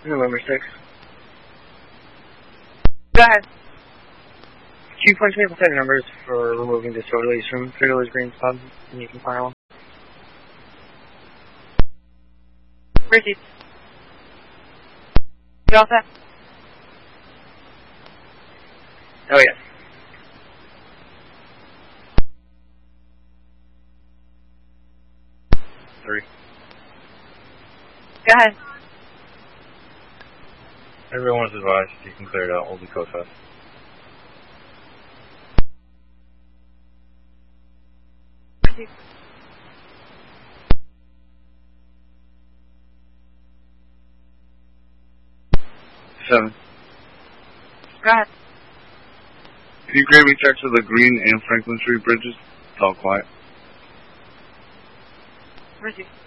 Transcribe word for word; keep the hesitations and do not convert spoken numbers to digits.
November sixth. Go ahead. Can you punch me up the numbers for removing disorderlies from Fiddler's Green's pub, and you can file them? Receipts. You all set? Oh, yes. Three. Go ahead. Everyone's advised you can clear it out. We'll be code fast. Receipts. Seven. Go ahead. Can you grade me checks of the Green and Franklin Street bridges? It's all quiet. Receipts.